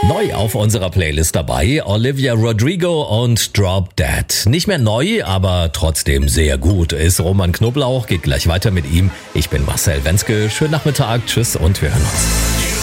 Neu auf unserer Playlist dabei, Olivia Rodrigo und Drop Dead. Nicht mehr neu, aber trotzdem sehr gut ist Roman Knoblauch. Geht gleich weiter mit ihm. Ich bin Marcel Wenzke. Schönen Nachmittag, tschüss und wir hören uns.